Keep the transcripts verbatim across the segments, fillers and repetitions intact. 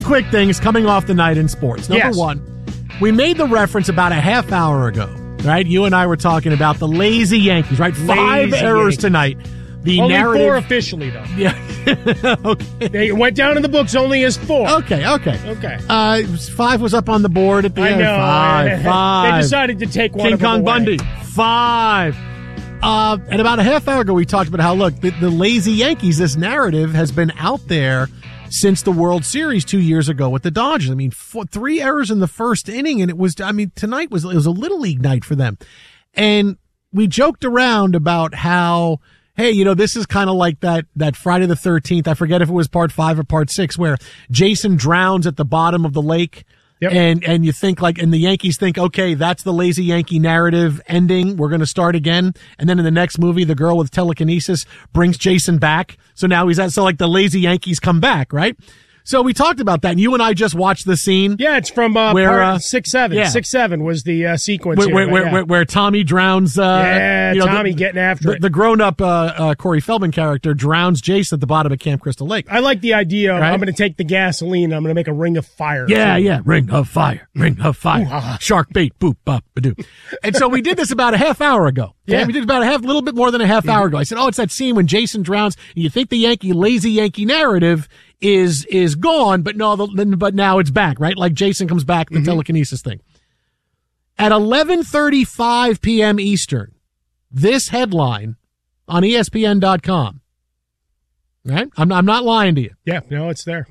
quick things coming off the night in sports. Number Yes. one, we made the reference about a half hour ago, right? You and I were talking about the lazy Yankees, right? Five Lazy errors Yankees. tonight. The Only narrative. four officially, though. Yeah. Okay. They went down in the books only as four. Okay. Okay. Okay. Uh, it was- five was up on the board at the I end. know. Five. Five. They decided to take one King of them Kong away. Bundy. Five. Uh, and about a half hour ago, we talked about how, look, the, the lazy Yankees, this narrative has been out there since the World Series two years ago with the Dodgers. I mean, four, three errors in the first inning, and it was, I mean, tonight was, it was a Little League night for them. And we joked around about how, hey, you know, this is kind of like that, that Friday the thirteenth. I forget if it was part five or part six, where Jason drowns at the bottom of the lake. Yep. And, and you think like, and the Yankees think, okay, that's the lazy Yankee narrative ending. We're going to start again. And then in the next movie, the girl with telekinesis brings Jason back. So now he's at, so like the lazy Yankees come back, right? So we talked about that, and you and I just watched the scene. Yeah, it's from uh, Where, part uh, six seven. yeah. Six seven was the uh, sequence Where, here. where, but where, yeah. where, where Tommy drowns, uh, Yeah, you know, Tommy the, getting after the, it. the grown-up, uh, uh, Corey Feldman character drowns Jason at the bottom of Camp Crystal Lake. I like the idea of Right? I'm going to take the gasoline, I'm going to make a ring of fire. Yeah, So- yeah. Ring of fire. Ring of fire. Shark bait. Boop, bop, ba-doo. And so we did this about a half hour ago. Okay? Yeah. We did about a half, little bit more than a half hour ago. I said, oh, it's that scene when Jason drowns, and you think the Yankee, lazy Yankee narrative is, is gone, but no, the, but now it's back, right? Like Jason comes back, the telekinesis thing. At eleven thirty-five p.m. Eastern, this headline on E S P N dot com. Right? I'm, I'm not lying to you. Yeah, no, it's there.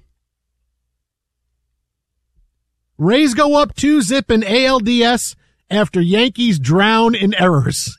Rays go up two zip in A L D S after Yankees drown in errors.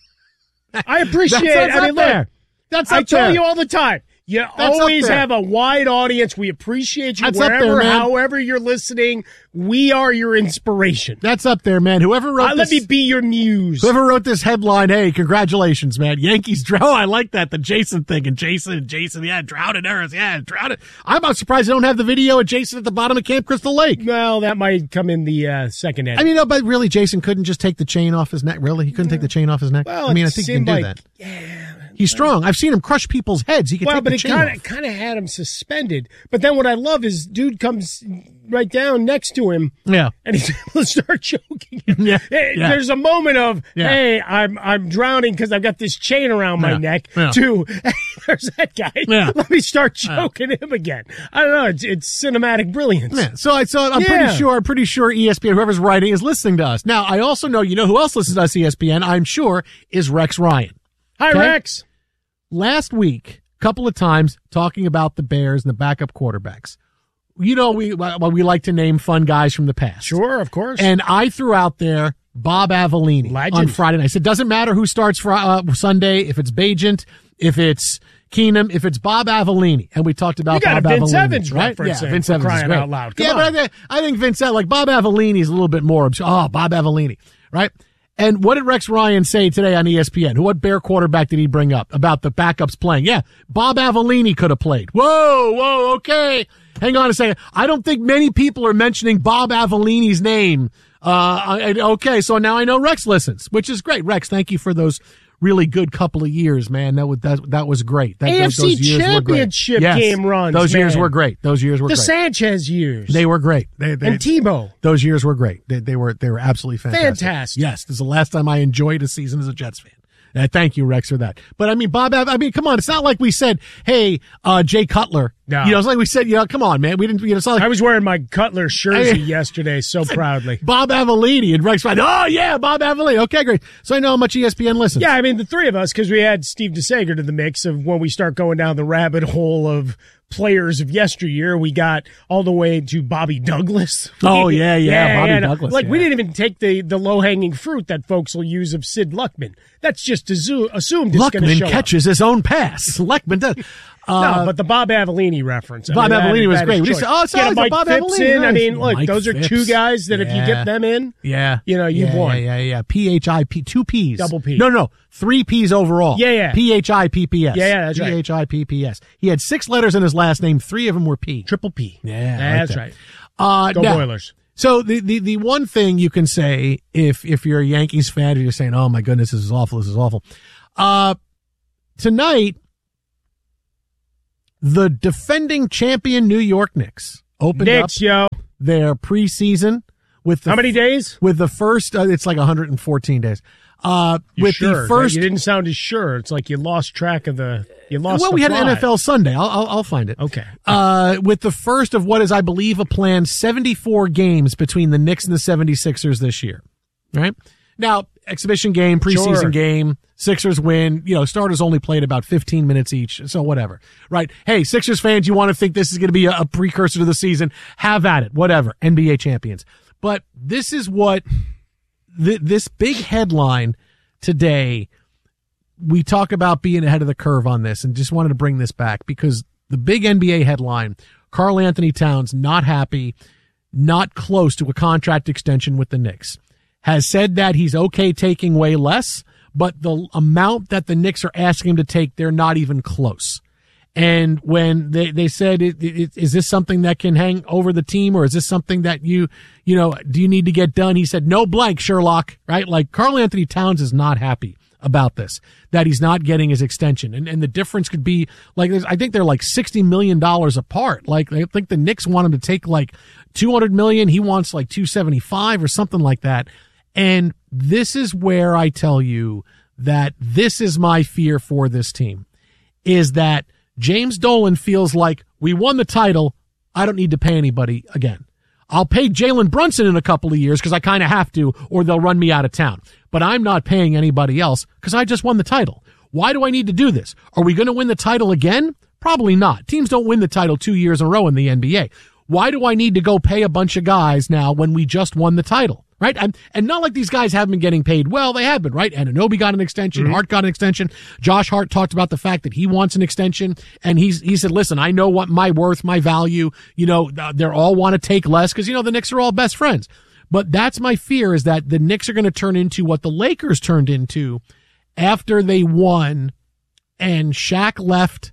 I appreciate That's, that's it. I mean, up look, there. That's I up tell there. you all the time. You up always there. have a wide audience. We appreciate you That's up wherever, there, man. however you're listening. We are your inspiration. That's up there, man. Whoever wrote Uh, let this, me be your muse. whoever wrote this headline, hey, congratulations, man. Yankees drown. Oh, I like that. The Jason thing. And Jason, Jason, yeah, drown in errors. Yeah, drown it. I'm about surprised they don't have the video of Jason at the bottom of Camp Crystal Lake. Well, that might come in the uh, second edit. I mean, no, but really, Jason couldn't just take the chain off his neck. Really? He couldn't take the chain off his neck? Well, I mean, I it think he can seemed do like- that. He's strong. I've seen him crush people's heads. He can well, take but the it chain kind off. of kind of had him suspended. But then what I love is dude comes right down next to him. Yeah. And he's able to start choking him. Yeah, Hey, yeah. There's a moment of, Yeah. hey, I'm I'm drowning because I've got this chain around my Yeah, neck. yeah. To, hey, there's that guy. Yeah. Let me start choking him again. I don't know. It's, it's cinematic brilliance. Yeah, so I so I'm Yeah. pretty sure I'm pretty sure E S P N, whoever's writing, is listening to us. Now I also know, you know who else listens to us E S P N, I'm sure, is Rex Ryan. Hi, Okay. Rex. Last week, a couple of times talking about the Bears and the backup quarterbacks. You know, we well, we like to name fun guys from the past. Sure, of course. And I threw out there Bob Avellini Legend. on Friday night. I said, doesn't matter who starts for uh, Sunday, if it's Bajent, if it's Keenum, if it's Bob Avellini. And we talked about You got a Bob Vince Avellini, Evans right? reference Yeah, in, Vince for Evans is crying great. out loud. Come yeah, on. but I think, I think Vince, like Bob Avellini is a little bit more obscure. Oh, Bob Avellini, right? And what did Rex Ryan say today on E S P N? What Bear quarterback did he bring up about the backups playing? Yeah, Bob Avellini could have played. Whoa, whoa, okay. Hang on a second. I don't think many people are mentioning Bob Avellini's name. Uh, I- okay, so now I know Rex listens, which is great. Rex, thank you for those really good couple of years, man. That was that, that was great. That, A F C those, those years were great. championship Yes, game runs, Those years man. were great. Those years were The great. Sanchez years. They were great. They, they, and Tebow. those years were great. They, they were they were absolutely fantastic. Fantastic. Yes, this is the last time I enjoyed a season as a Jets fan. Uh, thank you, Rex, for that. But I mean, Bob, I mean, come on. It's not like we said, hey, uh, Jay Cutler. No. You know, it's like we said, you know, come on, man. We didn't, you know, it's not like I was wearing my Cutler jersey Hey. yesterday so proudly. Bob Avellini and Rex went, oh, yeah, Bob Avellini. Okay, great. So I know how much E S P N listens. Yeah, I mean, the three of us, because we had Steve DeSager to the mix of when we start going down the rabbit hole of players of yesteryear. We got all the way to Bobby Douglas. Oh, yeah, yeah, Bobby no. Douglas, Like, we yeah. didn't even take the, the low-hanging fruit that folks will use of Sid Luckman. That's just azu- assumed it's going to Luckman show catches his own pass. Luckman does. up. Uh, No, but the Bob Avellini reference. I Bob mean, that- Avellini was that is great. When he choice. said, oh, it's Get a always a Mike Bob Phipps Avellini. in. I Nice. mean, look, Mike those are two Phipps. guys that if you Yeah. get them in, Yeah. you know, you've yeah, won. Yeah, yeah, yeah. P H I P, two P's. Double P. No, no, three P's overall. Yeah, yeah. P H I P P S. Yeah, yeah, that's right. P H I P P S. He had six letters in his last name. Three of them were P. Triple P. Yeah, I like That's that. right. Uh, Go now, Boilers. So the, the, the one thing you can say if, if you're a Yankees fan, you're saying, oh my goodness, this is awful, this is awful. Uh, tonight, the defending champion New York Knicks opened Knicks, up yo. their preseason with the How many days? With the first, uh, it's like one hundred fourteen days. Uh, You with sure? the first, You didn't sound as sure. It's like you lost track of the. You lost. well, the we had plot. an N F L Sunday. I'll, I'll, I'll find it. Okay. Uh, with the first of what is, I believe, a planned seventy-four games between the Knicks and the seventy-sixers this year. Right? Now, exhibition game, preseason Sure. game, Sixers win. You know, starters only played about fifteen minutes each, so whatever. Right? Hey, Sixers fans, you want to think this is going to be a, a precursor to the season? Have at it. Whatever. N B A champions. But this is what th- this big headline today. We talk about being ahead of the curve on this, and just wanted to bring this back because the big N B A headline: Karl Anthony Towns not happy, not close to a contract extension with the Knicks. Has said that he's okay taking way less, but the amount that the Knicks are asking him to take, they're not even close. And when they, they said, it, it, is this something that can hang over the team, or is this something that you, you know, do you need to get done? He said, no blank, Sherlock, right? Like Karl Anthony Towns is not happy about this, that he's not getting his extension. And, and the difference could be like, I think they're like sixty million dollars apart. Like, I think the Knicks want him to take like two hundred million. He wants like two seventy-five or something like that. And this is where I tell you that this is my fear for this team, is that James Dolan feels like we won the title. I don't need to pay anybody again. I'll pay Jalen Brunson in a couple of years because I kind of have to, or they'll run me out of town. But I'm not paying anybody else because I just won the title. Why do I need to do this? Are we going to win the title again? Probably not. Teams don't win the title two years in a row in the N B A. Why do I need to go pay a bunch of guys now when we just won the title? Right? And, and not like these guys haven't been getting paid well. They have been, right? Anunoby got an extension. Mm-hmm. Hart got an extension. Josh Hart talked about the fact that he wants an extension. And he's, he said, listen, I know what my worth, my value, you know, they're all want to take less because, you know, the Knicks are all best friends. But that's my fear, is that the Knicks are going to turn into what the Lakers turned into after they won and Shaq left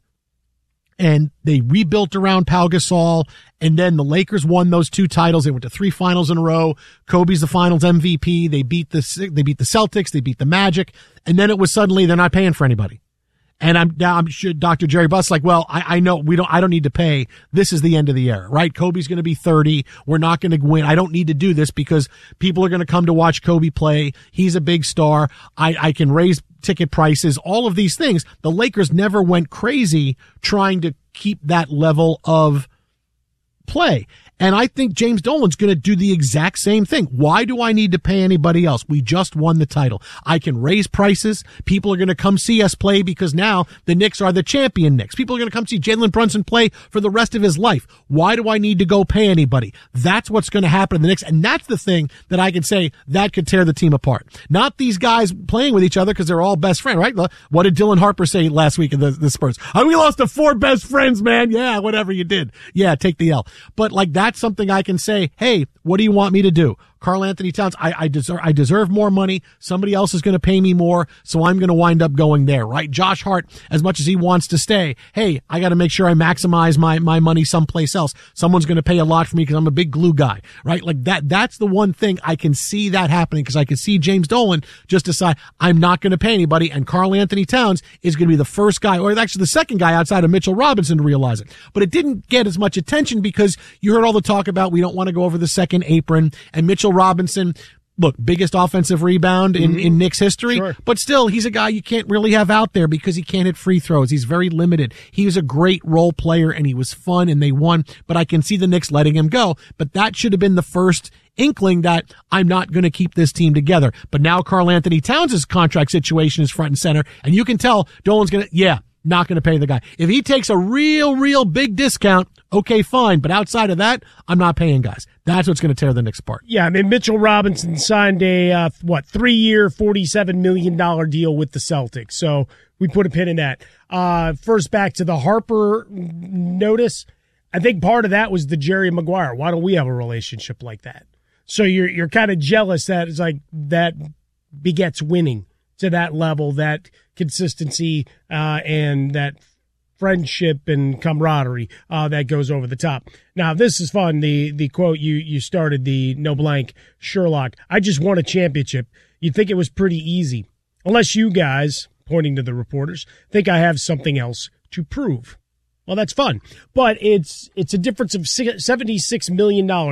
and they rebuilt around Pau Gasol, and then the Lakers won those two titles. They went to three finals in a row. Kobe's the finals M V P. They beat the, they beat the Celtics. They beat the Magic. And then it was suddenly they're not paying for anybody. And I'm now I'm sure Doctor Jerry Buss like, well, I, I know we don't, I don't need to pay. This is the end of the era, right? Kobe's going to be thirty. We're not going to win. I don't need to do this because people are going to come to watch Kobe play. He's a big star. I, I can raise ticket prices, all of these things. The Lakers never went crazy trying to keep that level of play. And I think James Dolan's going to do the exact same thing. Why do I need to pay anybody else? We just won the title. I can raise prices. People are going to come see us play because now the Knicks are the champion Knicks. People are going to come see Jalen Brunson play for the rest of his life. Why do I need to go pay anybody? That's what's going to happen in the Knicks. And that's the thing that I can say that could tear the team apart. Not these guys playing with each other because they're all best friends, right? What did Dylan Harper say last week in the, the Spurs? Oh, we lost to four best friends, man. Yeah, whatever you did. Yeah, take the L. But like that, that's something I can say, hey, what do you want me to do? Karl Anthony Towns, I, I deserve, I deserve more money. Somebody else is going to pay me more. So I'm going to wind up going there, right? Josh Hart, as much as he wants to stay, hey, I got to make sure I maximize my, my money someplace else. Someone's going to pay a lot for me because I'm a big glue guy, right? Like that, that's the one thing I can see that happening because I can see James Dolan just decide I'm not going to pay anybody. And Karl Anthony Towns is going to be the first guy, or actually the second guy outside of Mitchell Robinson to realize it. But it didn't get as much attention because you heard all the talk about we don't want to go over the second apron, and Mitchell Robinson, look, biggest offensive rebound in, mm-hmm. in Knicks history, sure. But still, he's a guy you can't really have out there because he can't hit free throws. He's very limited. He was a great role player and he was fun and they won, but I can see the Knicks letting him go. But that should have been the first inkling that I'm not going to keep this team together. But now Karl Anthony Towns' contract situation is front and center, and you can tell Dolan's going to, yeah, not going to pay the guy. If he takes a real, real big discount, okay, fine. But outside of that, I'm not paying guys. That's what's going to tear the Knicks apart. Yeah, I mean, Mitchell Robinson signed a, uh, what, three-year, forty-seven million dollars deal with the Celtics. So we put a pin in that. Uh, first, back to the Harper notice. I think part of that was the Jerry Maguire. Why don't we have a relationship like that? So you're you're kind of jealous that it's like that begets winning to that level, that consistency uh, and that friendship and camaraderie uh, that goes over the top. Now, this is fun. The the quote you you started, the no blank Sherlock. I just won a championship. You'd think it was pretty easy, unless you guys, pointing to the reporters, think I have something else to prove. Well, that's fun, but it's it's a difference of seventy-six million dollars.